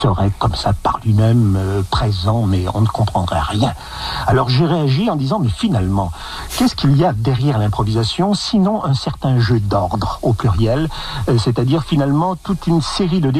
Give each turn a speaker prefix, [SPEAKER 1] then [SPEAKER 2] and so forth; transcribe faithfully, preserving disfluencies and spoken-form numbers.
[SPEAKER 1] serait comme ça par lui-même euh, présent, mais on ne comprendrait rien. Alors j'ai réagi en disant, mais finalement, qu'est-ce qu'il y a derrière l'improvisation, sinon un certain jeu d'ordre, au pluriel, euh, c'est-à-dire finalement toute une série de